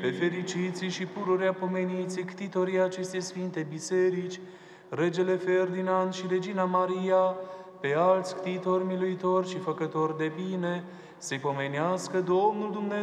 pe fericiții și pururea pomeniții ctitorii acestei sfinte biserici, Regele Ferdinand și Regina Maria, pe alți ctitori, miluitori și făcători de bine, să-i pomenească Domnul Dumnezeu